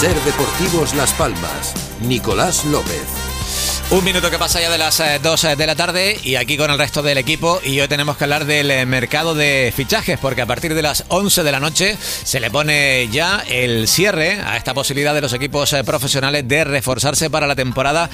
Ser Deportivos Las Palmas. Nicolás López. Un minuto que pasa ya de las 2 de la tarde y aquí con el resto del equipo, y hoy tenemos que hablar del mercado de fichajes, porque a partir de las 11 de la noche se le pone ya el cierre a esta posibilidad de los equipos profesionales de reforzarse para la temporada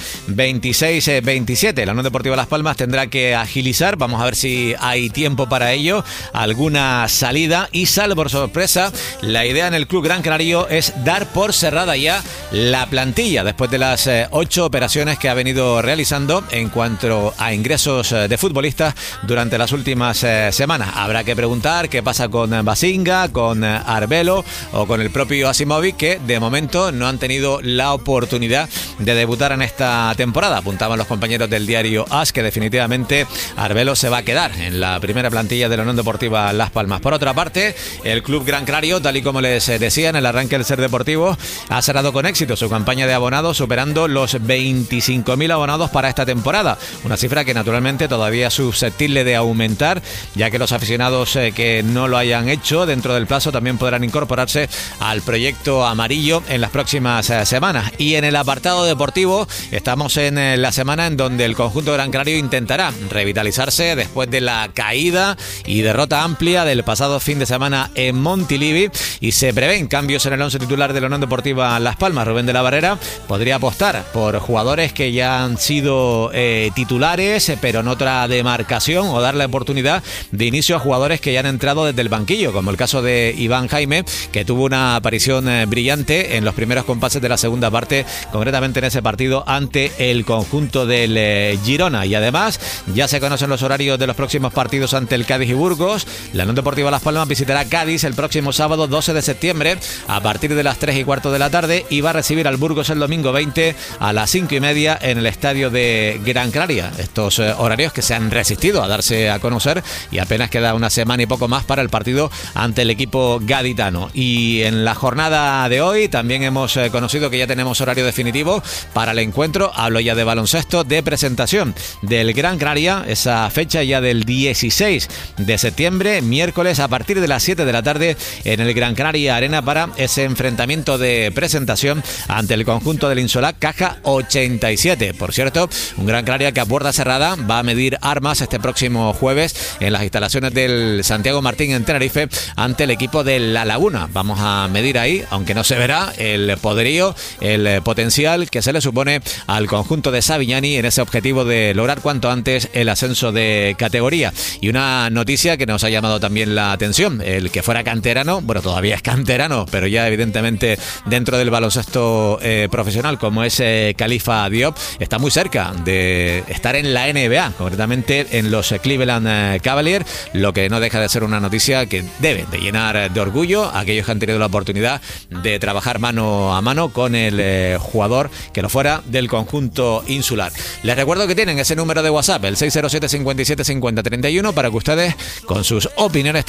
26-27. La Unión Deportiva Las Palmas tendrá que agilizar, vamos a ver si hay tiempo para ello, alguna salida, y salvo por sorpresa, la idea en el Club Gran Canario es dar por cerrada ya la plantilla después de las 8 operaciones que ha venido realizando en cuanto a ingresos de futbolistas durante las últimas semanas. Habrá que preguntar qué pasa con Basinga, con Arbelo o con el propio Asimovic, que de momento no han tenido la oportunidad de debutar en esta temporada. Apuntaban los compañeros del diario AS que definitivamente Arbelo se va a quedar en la primera plantilla de la Unión Deportiva Las Palmas. Por otra parte, el Club Gran Canario, tal y como les decía en el arranque del Ser Deportivo, ha cerrado con éxito su campaña de abonados, superando los 25.000 abonados para esta temporada, una cifra que naturalmente todavía es susceptible de aumentar, ya que los aficionados que no lo hayan hecho dentro del plazo también podrán incorporarse al proyecto amarillo en las próximas semanas. Y en el apartado deportivo estamos en la semana en donde el conjunto Gran Canario intentará revitalizarse después de la caída y derrota amplia del pasado fin de semana en Montilivi, y se prevén cambios en el once titular de la Unión Deportiva Las Palmas. Rubén de la Barrera podría apostar por jugadores que ya han sido titulares, pero en otra demarcación, o darle oportunidad de inicio a jugadores que ya han entrado desde el banquillo, como el caso de Iván Jaime, que tuvo una aparición brillante en los primeros compases de la segunda parte, concretamente en ese partido ante el conjunto del Girona. Y además ya se conocen los horarios de los próximos partidos ante el Cádiz y Burgos. La Unión Deportiva Las Palmas visitará Cádiz el próximo sábado 12 de septiembre a partir de las 3:15 de la tarde, y va a recibir al Burgos el domingo 20 a las 5:30 en el estadio de Gran Canaria. Estos horarios que se han resistido a darse a conocer, y apenas queda una semana y poco más para el partido ante el equipo gaditano. Y en la jornada de hoy también hemos conocido que ya tenemos horario definitivo para el encuentro. Hablo ya de baloncesto, de presentación del Gran Canaria, esa fecha ya del 16 de septiembre, miércoles, a partir de las 7 de la tarde en el Gran Canaria Arena, para ese enfrentamiento de presentación ante el conjunto del Insolá Caja 87. Por cierto, un Gran Canaria que a puerta cerrada va a medir armas este próximo jueves en las instalaciones del Santiago Martín en Tenerife ante el equipo de La Laguna. Vamos a medir ahí, aunque no se verá, el poderío, el potencial que se le supone al conjunto de Savignani en ese objetivo de lograr cuanto antes el ascenso de categoría. Y una noticia que nos ha llamado también la atención: el que fuera canterano, bueno, todavía es canterano, pero ya evidentemente dentro del baloncesto profesional, como es Khalifa Diop, está muy cerca de estar en la NBA, concretamente en los Cleveland Cavaliers, lo que no deja de ser una noticia que debe de llenar de orgullo a aquellos que han tenido la oportunidad de trabajar mano a mano con el jugador que lo fuera del conjunto insular. Les recuerdo que tienen ese número de WhatsApp, el 607 57 50 31, para que ustedes con sus opiniones